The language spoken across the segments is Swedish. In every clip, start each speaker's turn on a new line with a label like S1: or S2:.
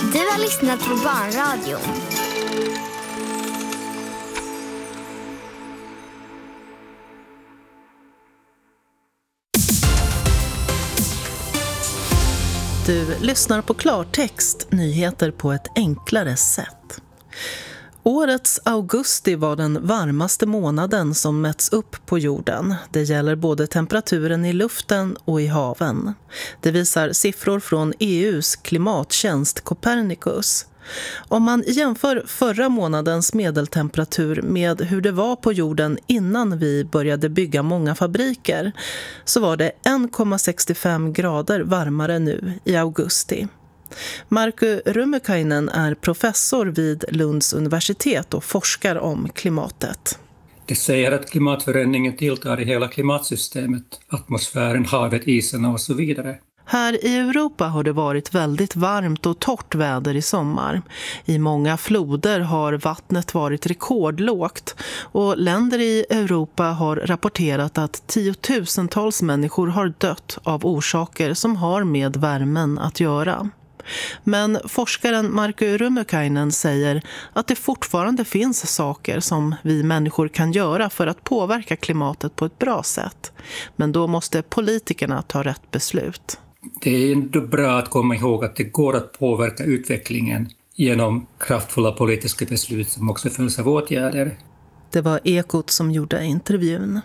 S1: Du har lyssnat på Barnradion.
S2: Du lyssnar på klartext, nyheter på ett enklare sätt. Årets augusti var den varmaste månaden som mätts upp på jorden. Det gäller både temperaturen i luften och i haven. Det visar siffror från EUs klimattjänst Copernicus. Om man jämför förra månadens medeltemperatur med hur det var på jorden innan vi började bygga många fabriker, så var det 1,65 grader varmare nu i augusti. Markku Rummukainen är professor vid Lunds universitet och forskar om klimatet.
S3: Det säger att klimatförändringen tilltar i hela klimatsystemet, atmosfären, havet, isarna och så vidare.
S2: Här i Europa har det varit väldigt varmt och torrt väder i sommar. I många floder har vattnet varit rekordlågt och länder i Europa har rapporterat att tiotusentals människor har dött av orsaker som har med värmen att göra. Men forskaren Markku Rummukainen säger att det fortfarande finns saker som vi människor kan göra för att påverka klimatet på ett bra sätt. Men då måste politikerna ta rätt beslut.
S3: Det är ändå bra att komma ihåg att det går att påverka utvecklingen genom kraftfulla politiska beslut som också följs av åtgärder.
S2: Det var Ekot som gjorde intervjun.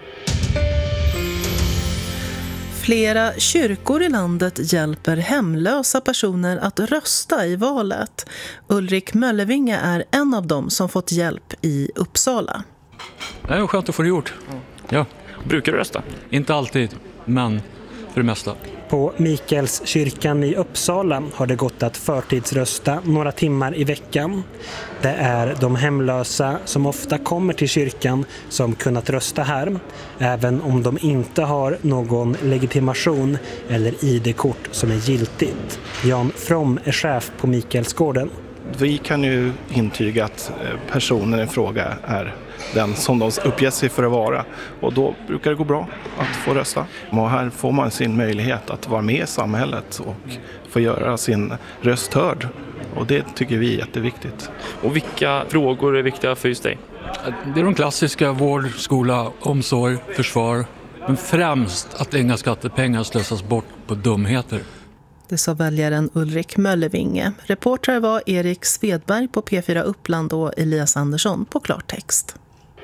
S2: Flera kyrkor i landet hjälper hemlösa personer att rösta i valet. Ulrik Möllevinge är en av dem som fått hjälp i Uppsala.
S4: Det är skönt att få det gjort. Ja.
S5: Brukar du rösta?
S4: Inte alltid, men för det mesta.
S6: På Mikaelskyrkan i Uppsala har det gått att förtidsrösta några timmar i veckan. Det är de hemlösa som ofta kommer till kyrkan som kunnat rösta här, även om de inte har någon legitimation eller ID-kort som är giltigt. Jan From är chef på Mikaelsgården.
S7: Vi kan ju intyga att personen i fråga är den som de uppger sig för att vara. Och då brukar det gå bra att få rösta. Och här får man sin möjlighet att vara med i samhället och få göra sin röst hörd. Och det tycker vi är jätteviktigt.
S5: Och vilka frågor är viktiga för just dig?
S4: Det är de klassiska: vård, skola, omsorg, försvar. Men främst att inga skattepengar slösas bort på dumheter.
S2: Det sa väljaren Ulrik Möllevinge. Reportrar var Erik Svedberg på P4 Uppland och Elias Andersson på klartext.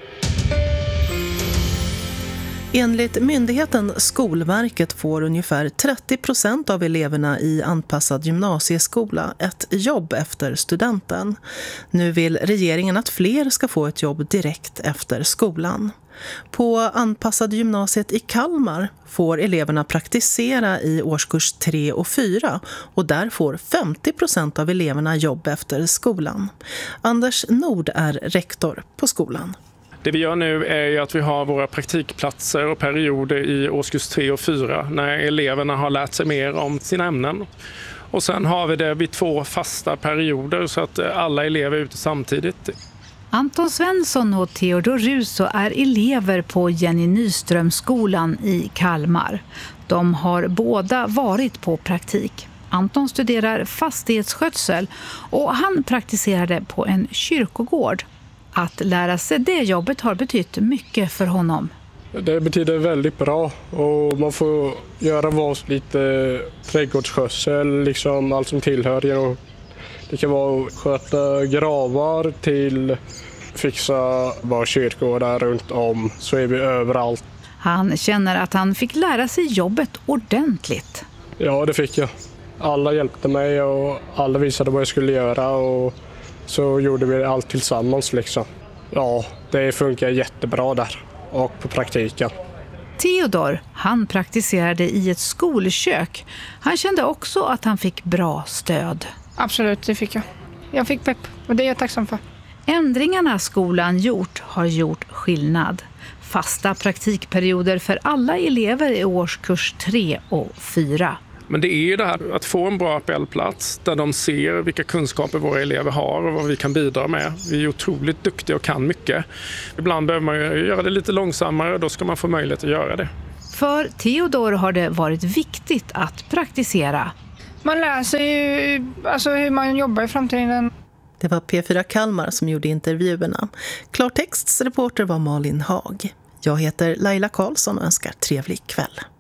S2: Enligt myndigheten Skolverket får ungefär 30% av eleverna i anpassad gymnasieskola ett jobb efter studenten. Nu vill regeringen att fler ska få ett jobb direkt efter skolan. På anpassade gymnasiet i Kalmar får eleverna praktisera i årskurs 3 och 4 och där får 50% av eleverna jobb efter skolan. Anders Nord är rektor på skolan.
S8: Det vi gör nu är ju att vi har våra praktikplatser och perioder i årskurs 3 och 4 när eleverna har lärt sig mer om sina ämnen. Och sen har vi det vid 2 fasta perioder så att alla elever är ute samtidigt.
S9: Anton Svensson och Theodor Russo är elever på Jenny Nyströmskolan i Kalmar. De har båda varit på praktik. Anton studerar fastighetsskötsel och han praktiserade på en kyrkogård. Att lära sig det jobbet har betytt mycket för honom.
S8: Det betyder väldigt bra och man får göra lite trädgårdsskötsel, liksom allt som tillhör. Och det kan vara att sköta gravar till fixa bara kyrkogårdar runt om, så är vi överallt.
S9: Han känner att han fick lära sig jobbet ordentligt.
S8: Ja, det fick jag. Alla hjälpte mig och alla visade vad jag skulle göra och så gjorde vi allt tillsammans liksom. Ja, det funkar jättebra där och på praktiken.
S9: Theodor, han praktiserade i ett skolkök. Han kände också att han fick bra stöd.
S10: Absolut, det fick jag. Jag fick pepp och det är jag tacksam för.
S9: Ändringarna skolan gjort har gjort skillnad. Fasta praktikperioder för alla elever i årskurs 3 och 4.
S8: Men det är ju det här att få en bra appellplats där de ser vilka kunskaper våra elever har och vad vi kan bidra med. Vi är otroligt duktiga och kan mycket. Ibland behöver man ju göra det lite långsammare och då ska man få möjlighet att göra det.
S9: För Theodor har det varit viktigt att praktisera.
S10: Man lär sig ju alltså, hur man jobbar i framtiden.
S2: Det var P4 Kalmar som gjorde intervjuerna. Klartexts reporter var Malin Hag. Jag heter Laila Karlsson och önskar trevlig kväll.